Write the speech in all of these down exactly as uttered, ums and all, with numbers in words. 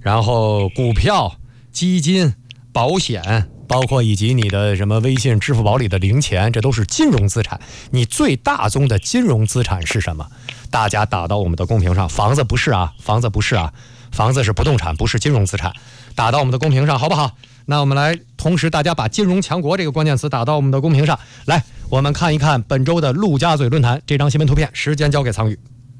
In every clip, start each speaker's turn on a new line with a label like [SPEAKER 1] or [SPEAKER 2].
[SPEAKER 1] 然后股票、基金、保险，包括以及你的什么微信、支付宝里的零钱，这都是金融资产。你最大宗的金融资产是什么？大家打到我们的公屏上。房子不是啊，房子不是啊，房子是不动产，不是金融资产。打到我们的公屏上，好不好？那我们来，同时大家把金融强国这个关键词打到我们的公屏上来，我们看一看本周的陆家嘴论坛这张新闻图片。时间交给苍宇。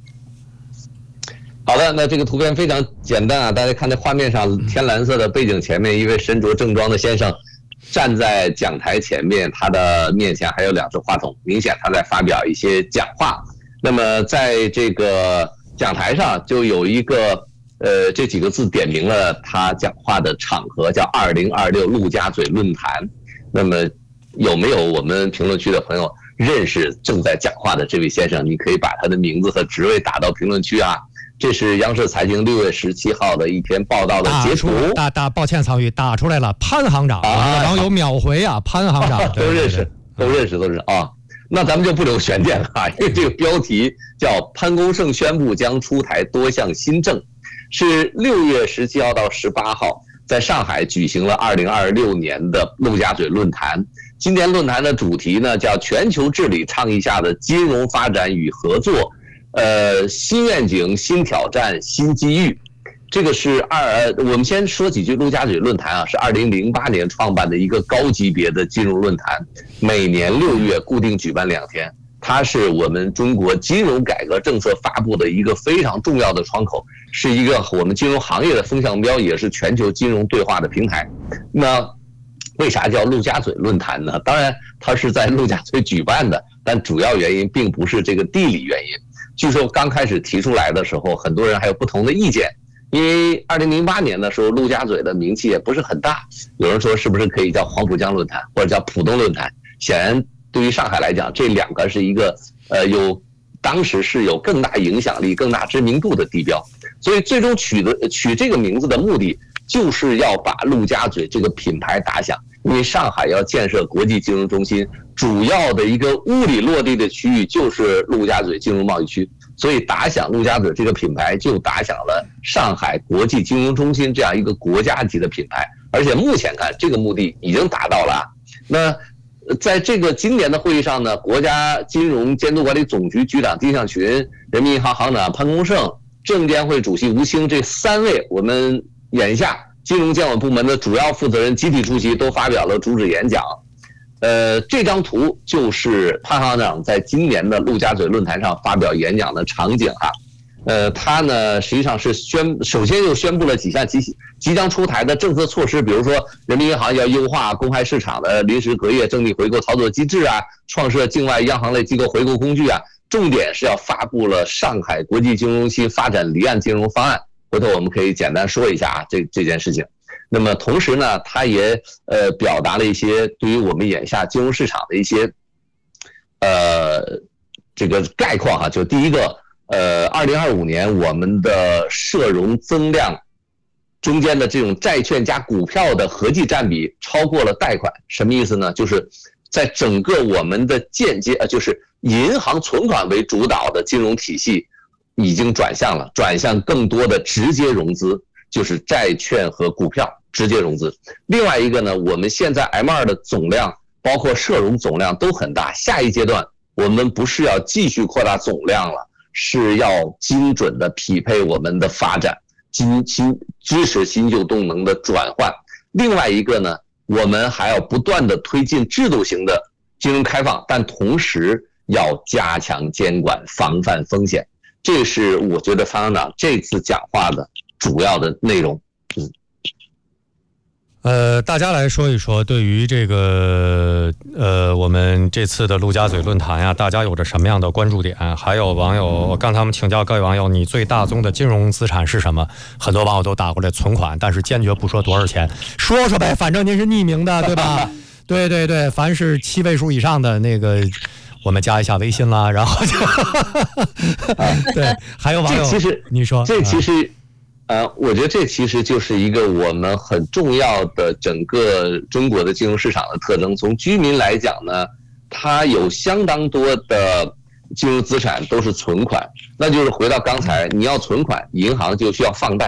[SPEAKER 2] 好的，那这个图片非常简单啊，大家看在画面上，天蓝色的背景前面，一位身着正装的先生站在讲台前面，他的面前还有两只话筒，明显他在发表一些讲话。那么在这个讲台上就有一个呃这几个字点明了他讲话的场合，叫二零二六陆家嘴论坛。那么有没有我们评论区的朋友认识正在讲话的这位先生？你可以把他的名字和职位打到评论区啊。这是央视财经六月十七号的一篇报道的截图。
[SPEAKER 1] 打打抱歉，苍宇打出来了，潘行长啊，网友秒回啊，潘行长
[SPEAKER 2] 都认识，都认识，都是啊。那咱们就不留悬念了啊，因为这个标题叫潘功胜宣布将出台多项新政，是六月十七号到十八号在上海举行了二零二六年的陆家嘴论坛。今年论坛的主题呢叫全球治理倡议下的金融发展与合作。呃，新愿景、新挑战、新机遇，这个是二。我们先说几句陆家嘴论坛啊，是二零零八年创办的一个高级别的金融论坛，每年六月固定举办两天。它是我们中国金融改革政策发布的一个非常重要的窗口，是一个我们金融行业的风向标，也是全球金融对话的平台。那为啥叫陆家嘴论坛呢？当然，它是在陆家嘴举办的，但主要原因并不是这个地理原因。据说刚开始提出来的时候，很多人还有不同的意见，因为二零零八年的时候，陆家嘴的名气也不是很大，有人说是不是可以叫黄浦江论坛或者叫浦东论坛？显然，对于上海来讲，这两个是一个呃有当时是有更大影响力、更大知名度的地标，所以最终取的取这个名字的目的，就是要把陆家嘴这个品牌打响。因为上海要建设国际金融中心，主要的一个物理落地的区域就是陆家嘴金融贸易区，所以打响陆家嘴这个品牌，就打响了上海国际金融中心这样一个国家级的品牌。而且目前看，这个目的已经达到了。那在这个今年的会议上呢，国家金融监督管理总局局长丁向群、人民银行行长潘功胜、证监会主席吴清这三位，我们眼下金融监管部门的主要负责人集体出席，都发表了主旨演讲。呃，这张图就是潘行长在今年的陆家嘴论坛上发表演讲的场景哈。呃，他呢实际上是宣，首先又宣布了几项即即将出台的政策措施，比如说人民银行要优化公开市场的临时隔夜证券回购操作机制啊，创设境外央行类机构回购工具啊，重点是要发布了上海国际金融中心发展离岸金融方案。回头我们可以简单说一下啊，这这件事情。那么同时呢，他也呃表达了一些对于我们眼下金融市场的一些呃这个概况哈。就第一个，呃，二零二五年我们的涉融增量中间的这种债券加股票的合计占比超过了贷款。什么意思呢？就是在整个我们的间接呃，就是银行存款为主导的金融体系，已经转向了，转向更多的直接融资，就是债券和股票直接融资。另外一个呢，我们现在 M 二 的总量包括涉融总量都很大，下一阶段我们不是要继续扩大总量了，是要精准的匹配我们的发展，新新支持新旧动能的转换。另外一个呢，我们还要不断的推进制度型的金融开放，但同时要加强监管，防范风险。这是我觉得方行长这次讲话的主要的内容。嗯，
[SPEAKER 1] 呃，大家来说一说，对于这个呃我们这次的陆家嘴论坛呀，大家有着什么样的关注点？还有网友，刚才我们请教各位网友，你最大宗的金融资产是什么？很多网友都打过来存款，但是坚决不说多少钱，说说呗，反正您是匿名的，对吧？对对对，凡是七位数以上的那个，我们加一下微信啦，然后就对，还有网友，
[SPEAKER 2] 这其实
[SPEAKER 1] 你说，
[SPEAKER 2] 这其实。呃，我觉得这其实就是一个我们很重要的整个中国的金融市场的特征。从居民来讲呢，它有相当多的金融资产都是存款，那就是回到刚才，你要存款，银行就需要放贷，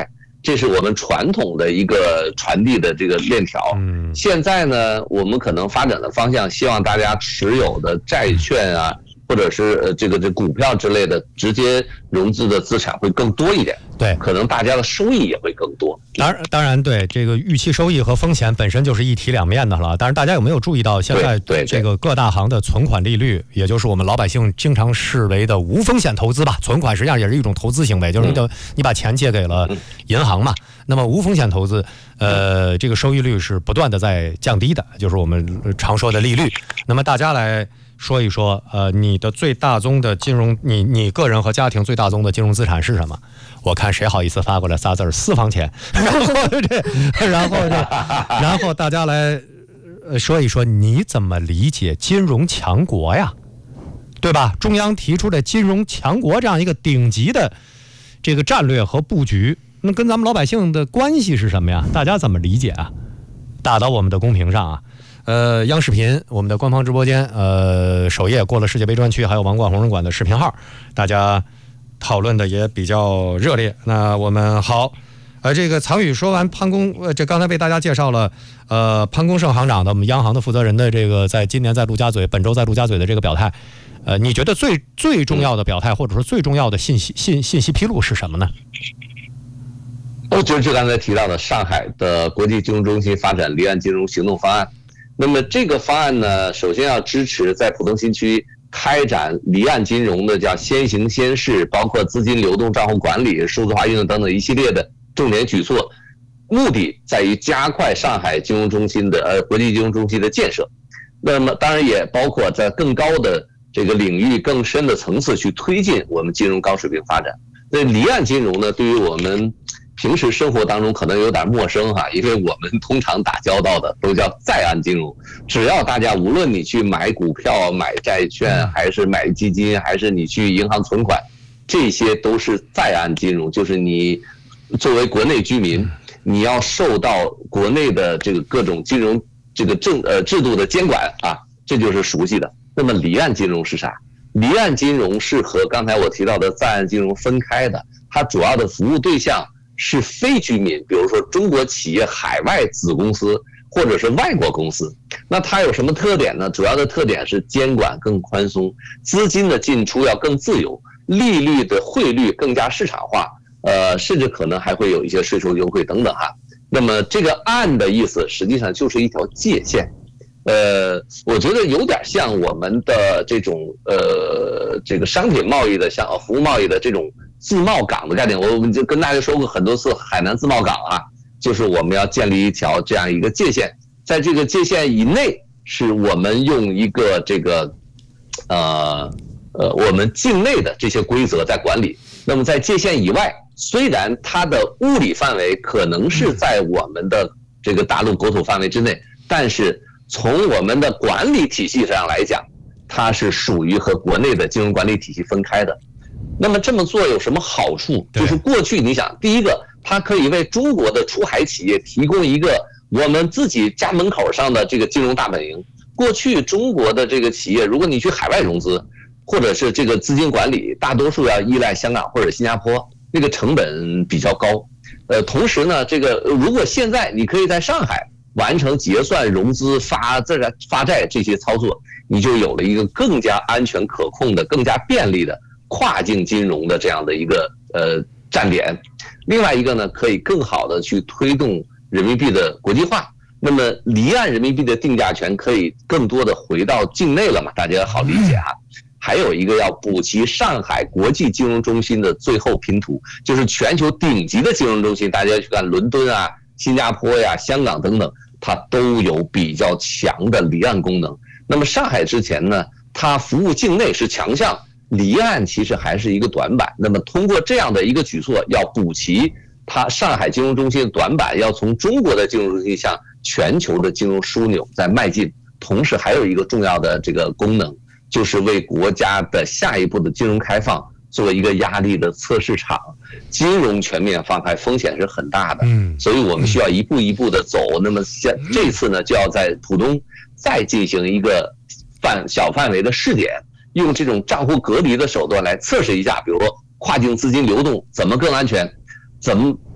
[SPEAKER 2] 这是我们传统的一个传递的这个链条。
[SPEAKER 1] 嗯，
[SPEAKER 2] 现在呢，我们可能发展的方向，希望大家持有的债券啊，或者是呃这个这股票之类的直接融资的资产会更多一点。
[SPEAKER 1] 对，
[SPEAKER 2] 可能大家的收益也会更多。
[SPEAKER 1] 当然，当然，对这个预期收益和风险本身就是一体两面的了。但是大家有没有注意到，现在这个各大行的存款利率，也就是我们老百姓经常视为的无风险投资吧？存款实际上也是一种投资行为，就是你你把钱借给了银行嘛。那么无风险投资，呃，这个收益率是不断的在降低的，就是我们常说的利率。那么大家来说一说，呃，你的最大宗的金融，你你个人和家庭最大宗的金融资产是什么？我看谁好意思发过来仨字儿私房钱，然后这，然后这，然后大家来说一说你怎么理解金融强国呀，对吧？中央提出的金融强国这样一个顶级的这个战略和布局，那跟咱们老百姓的关系是什么呀？大家怎么理解啊？打到我们的公屏上啊。呃，央视频我们的官方直播间，呃，首页过了世界杯专区，还有王冠红人馆的视频号，大家讨论的也比较热烈。那我们好，呃，这个曹宇说完潘功，呃，这刚才被大家介绍了，呃，潘功胜行长的我们央行的负责人的这个在今年在陆家嘴，本周在陆家嘴的这个表态，呃，你觉得最最重要的表态，或者说最重要的信息信信息披露是什么呢？
[SPEAKER 2] 我就是刚才提到的上海的国际金融中心发展离岸金融行动方案。那么这个方案呢，首先要支持在浦东新区开展离岸金融的叫先行先试，包括资金流动、账户管理、数字化应用等等一系列的重点举措，目的在于加快上海金融中心的呃国际金融中心的建设。那么当然也包括在更高的这个领域、更深的层次去推进我们金融高水平发展。那离岸金融呢，对于我们平时生活当中可能有点陌生哈，因为我们通常打交道的都叫在岸金融。只要大家无论你去买股票、买债券，还是买基金，还是你去银行存款，这些都是在岸金融，就是你作为国内居民，你要受到国内的这个各种金融这个政呃制度的监管啊，这就是熟悉的。那么离岸金融是啥？离岸金融是和刚才我提到的在岸金融分开的，它主要的服务对象是非居民，比如说中国企业海外子公司或者是外国公司。那它有什么特点呢？主要的特点是监管更宽松，资金的进出要更自由，利率的汇率更加市场化，呃，甚至可能还会有一些税收优惠等等哈。那么这个岸的意思实际上就是一条界限。呃，我觉得有点像我们的这种呃这个商品贸易的，像服务贸易的这种自贸港的概念。我们就跟大家说过很多次，海南自贸港啊，就是我们要建立一条这样一个界限，在这个界限以内，是我们用一个这个呃呃我们境内的这些规则在管理。那么在界限以外，虽然它的物理范围可能是在我们的这个大陆国土范围之内，但是从我们的管理体系上来讲，它是属于和国内的金融管理体系分开的。那么这么做有什么好处？就是过去你想，第一个，它可以为中国的出海企业提供一个我们自己家门口上的这个金融大本营。过去中国的这个企业，如果你去海外融资，或者是这个资金管理，大多数要依赖香港或者新加坡，那个成本比较高。呃，同时呢，这个如果现在你可以在上海完成结算、融资、发债、发债这些操作，你就有了一个更加安全可控的、更加便利的跨境金融的这样的一个呃站点。另外一个呢，可以更好的去推动人民币的国际化。那么离岸人民币的定价权可以更多的回到境内了嘛，大家好理解哈。还有一个要补齐上海国际金融中心的最后拼图，就是全球顶级的金融中心，大家去看伦敦啊、新加坡呀、香港等等，它都有比较强的离岸功能。那么上海之前呢，它服务境内是强项，离岸其实还是一个短板。那么通过这样的一个举措，要补齐它上海金融中心的短板，要从中国的金融中心向全球的金融枢纽在迈进。同时还有一个重要的这个功能，就是为国家的下一步的金融开放做一个压力的测试场。金融全面放开风险是很大的，所以我们需要一步一步的走。那么现这次呢，就要在浦东再进行一个范小范围的试点，用这种账户隔离的手段来测试一下，比如说跨境资金流动怎么更安全，怎么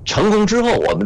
[SPEAKER 2] 成功之后，我们